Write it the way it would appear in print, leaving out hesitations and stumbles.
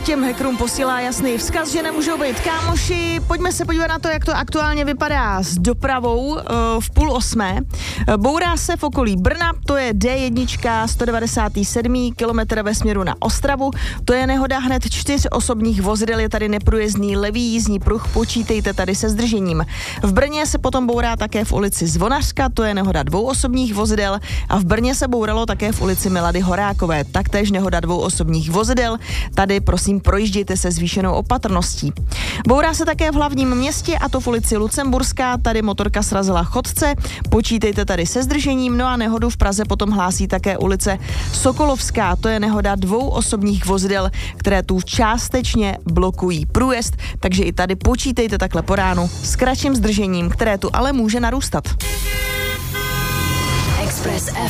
Těm hackerům posílá jasný vzkaz, že nemůžou být kámoši. Pojďme se podívat na to, jak to aktuálně vypadá s dopravou v 7:30. Bourá se v okolí Brna, to je D1, 197. kilometr ve směru na Ostravu. To je nehoda hned 4 osobních vozidel, je tady neprůjezdný levý jízdní pruh, počítejte tady se zdržením. V Brně se potom bourá také v ulici Zvonařska, to je nehoda 2 osobních vozidel a v Brně se bouralo také v ulici Milady Horákové, taktéž nehoda 2 osobních vozidel. Tady prosím projíždějte se zvýšenou opatrností. Bourá se také v hlavním městě, a to v ulici Lucemburská, tady motorka srazila chodce, počítejte tady se zdržením, no a nehodu v Praze potom hlásí také ulice Sokolovská, to je nehoda 2 osobních vozidel, které tu částečně blokují průjezd, takže i tady počítejte takhle po ránu s kratším zdržením, které tu ale může narůstat. Express